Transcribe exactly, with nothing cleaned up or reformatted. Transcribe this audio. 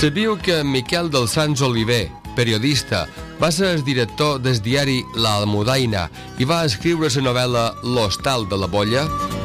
Sabíeu que Miquel dels Sants Oliver, periodista, va ser el director del diari La Almudaina i va escriure la novel·la L'Hostal de la Bolla?